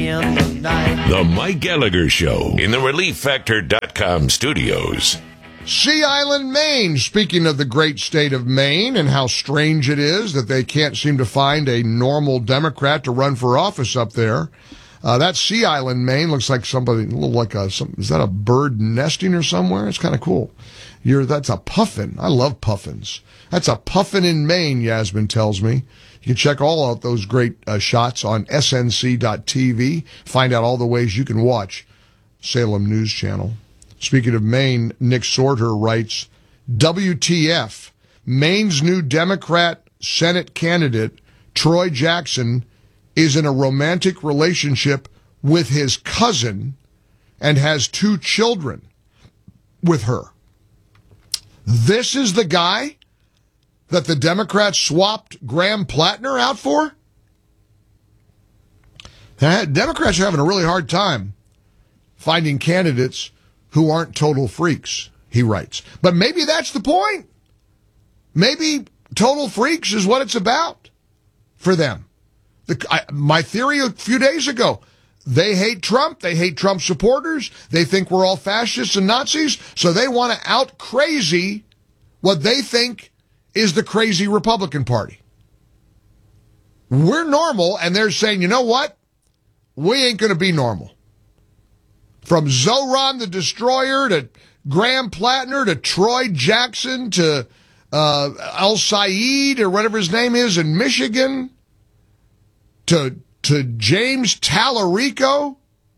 in the night. The Mike Gallagher Show in the ReliefFactor.com studios. Sea Island, Maine. Speaking of the great state of Maine and how strange it is that they can't seem to find a normal Democrat to run for office up there. That Sea Island, Maine looks like somebody, a little like is that a bird nesting or somewhere? It's kind of cool. That's a puffin. I love puffins. That's a puffin in Maine, Yasmin tells me. You can check all out those great shots on snc.tv. Find out all the ways you can watch Salem News Channel. Speaking of Maine, Nick Sorter writes, WTF, Maine's new Democrat Senate candidate, Troy Jackson, is in a romantic relationship with his cousin and has 2 children with her. This is the guy that the Democrats swapped Graham Plattner out for? Democrats are having a really hard time finding candidates who aren't total freaks, he writes. But maybe that's the point. Maybe total freaks is what it's about for them. My theory a few days ago, they hate Trump. They hate Trump supporters. They think we're all fascists and Nazis. So they want to out crazy what they think is the crazy Republican Party. We're normal, and they're saying, you know what? We ain't going to be normal. From Zoran the Destroyer to Graham Plattner to Troy Jackson to Al Said or whatever his name is in Michigan to James Tallarico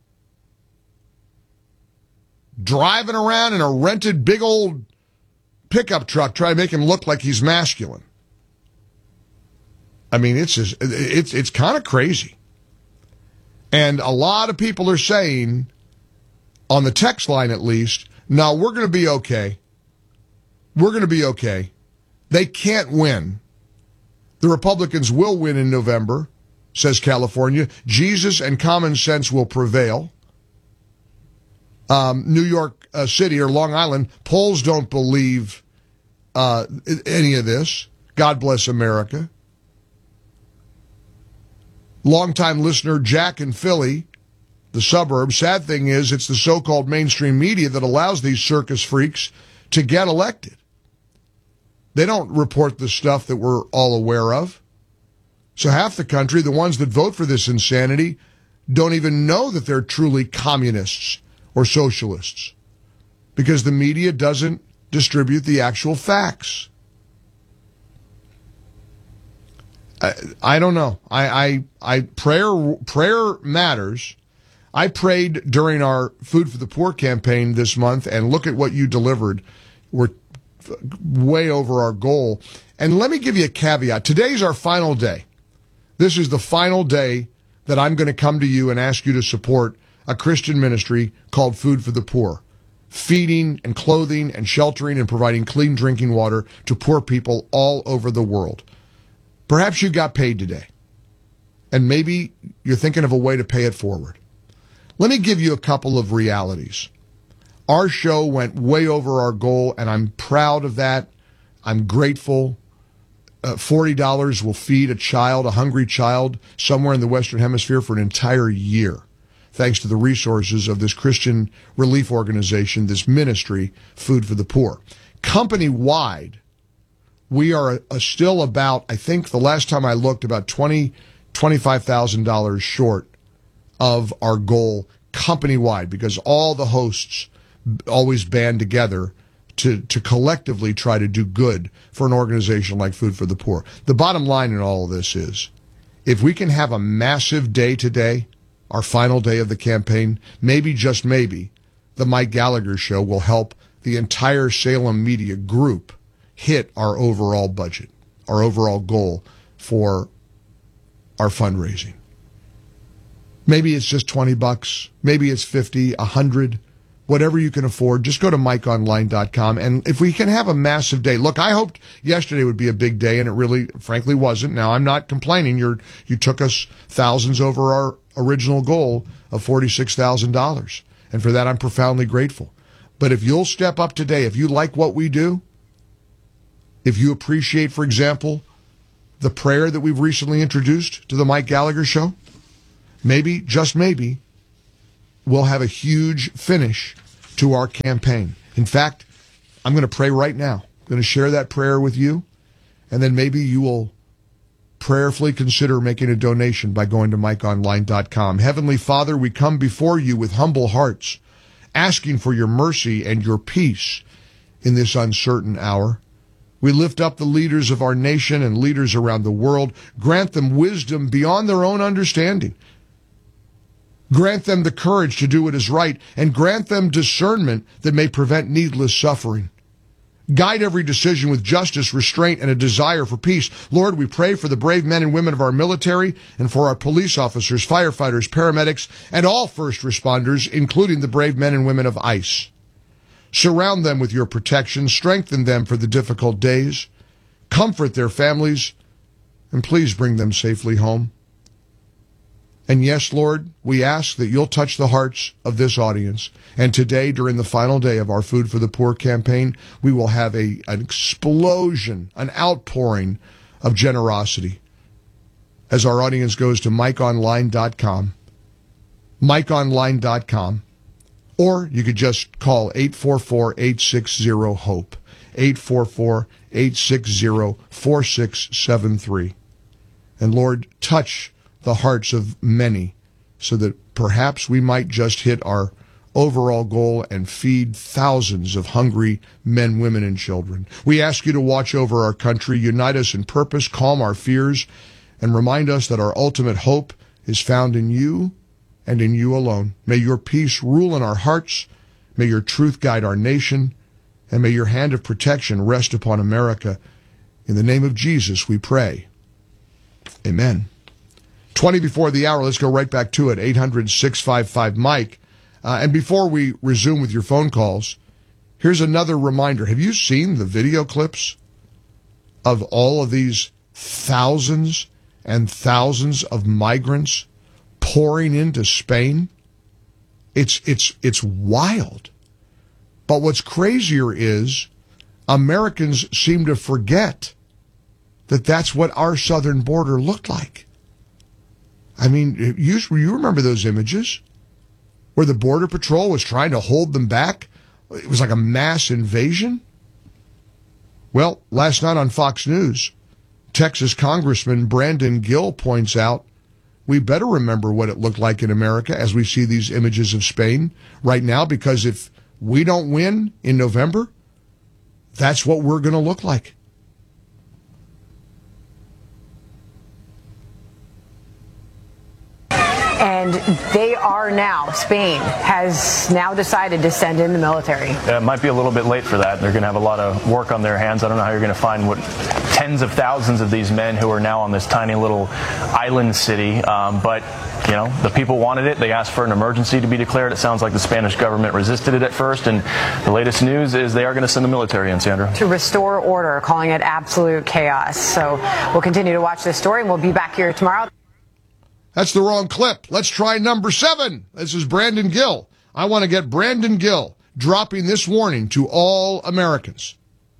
driving around in a rented big old pickup truck trying to make him look like he's masculine. I mean, it's kind of crazy. And a lot of people are saying, on the text line at least, no, we're going to be okay. We're going to be okay. They can't win. The Republicans will win in November, says California. Jesus and common sense will prevail. New York City or Long Island, polls don't believe any of this. God bless America. Longtime listener Jack in Philly, the suburbs. Sad thing is, it's the so-called mainstream media that allows these circus freaks to get elected. They don't report the stuff that we're all aware of. So half the country, the ones that vote for this insanity, don't even know that they're truly communists or socialists because the media doesn't distribute the actual facts. I don't know. Prayer matters. I prayed during our Food for the Poor campaign this month, and look at what you delivered. We're way over our goal. And let me give you a caveat. Today's our final day. This is the final day that I'm going to come to you and ask you to support a Christian ministry called Food for the Poor, feeding and clothing and sheltering and providing clean drinking water to poor people all over the world. Perhaps you got paid today, and maybe you're thinking of a way to pay it forward. Let me give you a couple of realities. Our show went way over our goal, and I'm proud of that. I'm grateful. $40 will feed a hungry child, somewhere in the Western Hemisphere for an entire year, thanks to the resources of this Christian relief organization, this ministry, Food for the Poor. Company-wide, we are still about, I think the last time I looked, about $25,000 short of our goal company-wide, because all the hosts always band together to collectively try to do good for an organization like Food for the Poor. The bottom line in all of this is, if we can have a massive day today, our final day of the campaign, maybe, just maybe, the Mike Gallagher Show will help the entire Salem media group hit our overall budget, our overall goal for our fundraising. Maybe it's just $20, maybe it's $50, $100, whatever you can afford. Just go to MikeOnline.com, and if we can have a massive day. Look, I hoped yesterday would be a big day, and it really, frankly, wasn't. Now, I'm not complaining. You took us thousands over our original goal of $46,000, and for that, I'm profoundly grateful. But if you'll step up today, if you like what we do, if you appreciate, for example, the prayer that we've recently introduced to the Mike Gallagher Show, maybe, just maybe, we'll have a huge finish to our campaign. In fact, I'm going to pray right now. I'm going to share that prayer with you, and then maybe you will prayerfully consider making a donation by going to MikeOnline.com. Heavenly Father, we come before you with humble hearts, asking for your mercy and your peace in this uncertain hour. We lift up the leaders of our nation and leaders around the world. Grant them wisdom beyond their own understanding. Grant them the courage to do what is right, and grant them discernment that may prevent needless suffering. Guide every decision with justice, restraint, and a desire for peace. Lord, we pray for the brave men and women of our military and for our police officers, firefighters, paramedics, and all first responders, including the brave men and women of ICE. Surround them with your protection, strengthen them for the difficult days, comfort their families, and please bring them safely home. And yes, Lord, we ask that you'll touch the hearts of this audience. And today, during the final day of our Food for the Poor campaign, we will have an explosion, an outpouring of generosity as our audience goes to MikeOnline.com, MikeOnline.com, or you could just call 844-860-HOPE, 844-860-4673. And Lord, touch the hearts of many so that perhaps we might just hit our overall goal and feed thousands of hungry men, women, and children. We ask you to watch over our country, unite us in purpose, calm our fears, and remind us that our ultimate hope is found in you and in you alone. May your peace rule in our hearts, may your truth guide our nation, and may your hand of protection rest upon America. In the name of Jesus, we pray. Amen. 20 before the hour, let's go right back to it, 800-655-MIKE. And before we resume with your phone calls, here's another reminder. Have you seen the video clips of all of these thousands and thousands of migrants pouring into Spain? It's wild. But what's crazier is Americans seem to forget that that's what our southern border looked like. I mean, you remember those images where the Border Patrol was trying to hold them back? It was like a mass invasion. Well, last night on Fox News, Texas Congressman Brandon Gill points out we better remember what it looked like in America as we see these images of Spain right now, because if we don't win in November, that's what we're going to look like. And they are now, Spain has now decided to send in the military. It might be a little bit late for that. They're going to have a lot of work on their hands. I don't know how you're going to find tens of thousands of these men who are now on this tiny little island city. But, you know, the people wanted it. They asked for an emergency to be declared. It sounds like the Spanish government resisted it at first. And the latest news is they are going to send the military in, Sandra. To restore order, calling it absolute chaos. So we'll continue to watch this story, and we'll be back here tomorrow. That's the wrong clip. Let's try number 7. This is Brandon Gill. I want to get Brandon Gill dropping this warning to all Americans.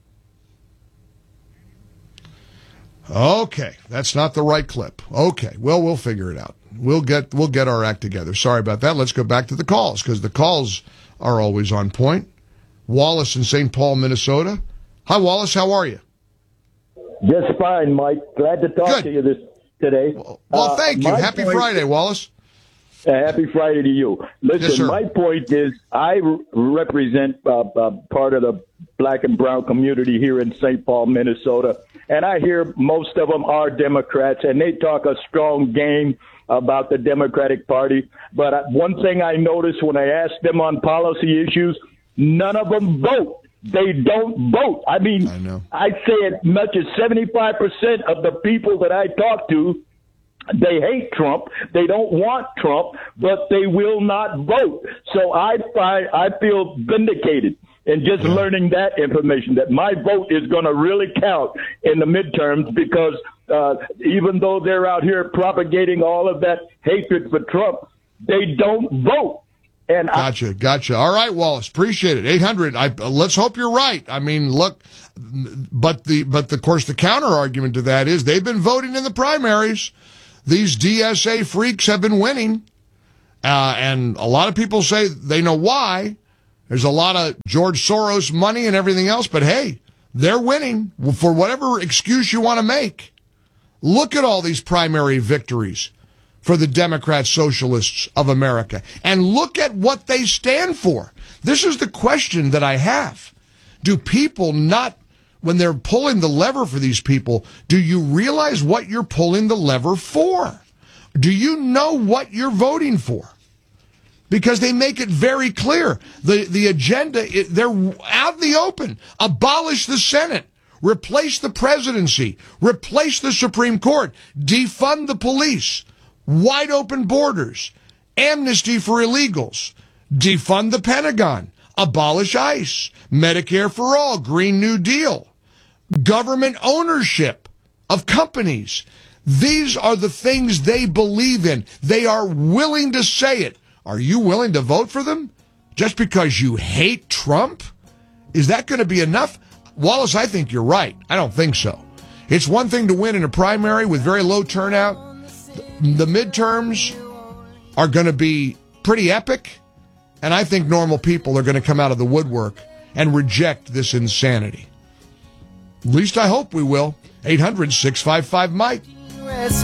Okay, that's not the right clip. Okay, well, we'll figure it out. We'll get our act together. Sorry about that. Let's go back to the calls, because the calls are always on point. Wallace in St. Paul, Minnesota. Hi, Wallace. How are you? Just fine, Mike. Glad to talk to you today. Well, thank you. Happy Friday, Wallace. Happy Friday to you. Listen, yes, my point is I represent part of the black and brown community here in St. Paul, Minnesota, and I hear most of them are Democrats, and they talk a strong game about the Democratic Party. But one thing I notice when I ask them on policy issues, none of them vote. They don't vote. I mean, I'd say as much as 75% of the people that I talk to, they hate Trump. They don't want Trump, but they will not vote. So I feel vindicated in just learning that information, that my vote is going to really count in the midterms, because even though they're out here propagating all of that hatred for Trump, they don't vote. And Gotcha. All right, Wallace, appreciate it. 800. Let's hope you're right. I mean, look, but of course the counter argument to that is they've been voting in the primaries. these DSA freaks have been winning. And a lot of people say they know why. There's a lot of George Soros money and everything else, but hey, they're winning for whatever excuse you want to make. Look at all these primary victories for the Democrat Socialists of America, and look at what they stand for. This is the question that I have. Do people not, when they're pulling the lever for these people, do you realize what you're pulling the lever for? Do you know what you're voting for? Because they make it very clear. The agenda, they're out in the open. Abolish the Senate. Replace the presidency. Replace the Supreme Court. Defund the police. Wide open borders. Amnesty for illegals. Defund the Pentagon. Abolish ICE. Medicare for all. Green New Deal. Government ownership of companies. These are the things they believe in. They are willing to say it. Are you willing to vote for them just because you hate Trump? Is that going to be enough? Wallace, I think you're right. I don't think so. It's one thing to win in a primary with very low turnout. The midterms are going to be pretty epic, and I think normal people are going to come out of the woodwork and reject this insanity. At least I hope we will. 800-655-MIKE.